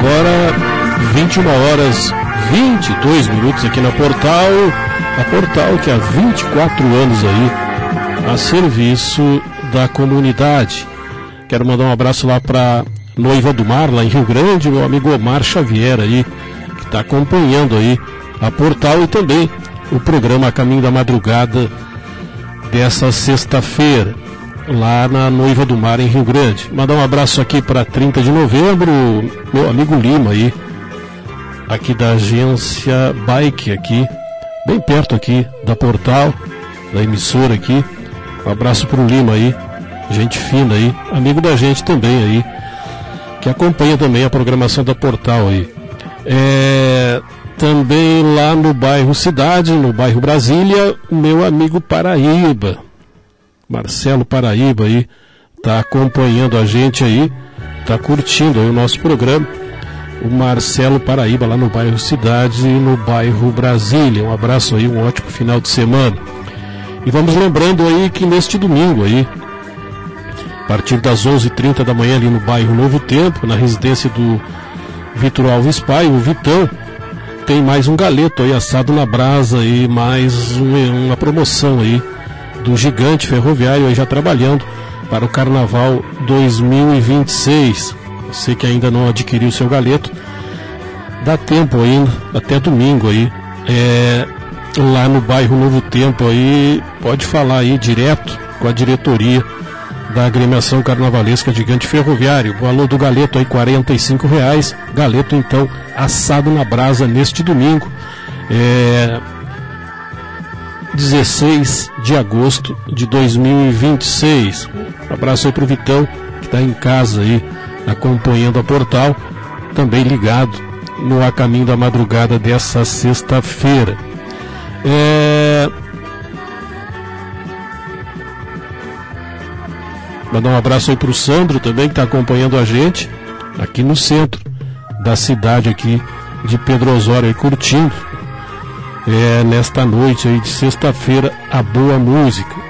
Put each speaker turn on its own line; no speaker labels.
agora 21h22 aqui na Portal, a Portal que há 24 anos aí a serviço da comunidade. Quero mandar um abraço lá para Noiva do Mar, lá em Rio Grande, meu amigo Omar Xavier aí, que está acompanhando aí a Portal e também o programa Caminho da Madrugada dessa sexta-feira, lá na Noiva do Mar, em Rio Grande. Mandar um abraço aqui para 30 de novembro, meu amigo Lima aí, aqui da agência Bike aqui, bem perto aqui da Portal, da emissora aqui. Um abraço pro Lima aí, gente fina aí, amigo da gente também aí, que acompanha também a programação da Portal aí. Também lá no bairro Cidade, no bairro Brasília, o meu amigo Paraíba, Marcelo Paraíba aí, tá acompanhando a gente aí, tá curtindo aí o nosso programa. O Marcelo Paraíba lá no bairro Cidade e no bairro Brasília. Um abraço aí, um ótimo final de semana. E vamos lembrando aí que neste domingo aí, a partir das 11h30 da manhã ali no bairro Novo Tempo, na residência do Vitor Alves Pai, o Vitão, tem mais um galeto aí assado na brasa e mais uma promoção aí do Gigante Ferroviário aí já trabalhando para o Carnaval 2026. Você que ainda não adquiriu o seu galeto, dá tempo ainda, até domingo aí, lá no bairro Novo Tempo aí, pode falar aí direto com a diretoria da agremiação carnavalesca Gigante Ferroviário. O valor do galeto aí R$45, galeto então assado na brasa neste domingo, 16 de agosto de 2026. Um abraço aí pro Vitão, que está em casa aí, acompanhando a Portal, também ligado no A Caminho da Madrugada dessa sexta-feira. Mandar um abraço aí pro Sandro também, que está acompanhando a gente aqui no centro da cidade aqui de Pedro Osório, aí, curtindo nesta noite aí de sexta-feira a boa música.